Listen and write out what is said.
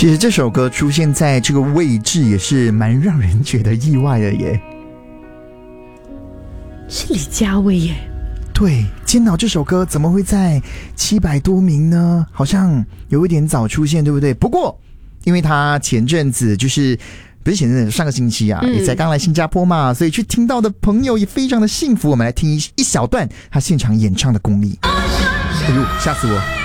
其实这首歌出现在这个位置也是蛮让人觉得意外的耶。 是李佳薇耶。 对，煎熬这首歌怎么会在700多名呢？好像有一点早出现，对不对？不过因为他前阵子就是不是前阵子，上个星期啊，也才刚来新加坡嘛，所以去听到的朋友也非常的幸福。我们来听一小段他现场演唱的功力。哎呦，吓死我！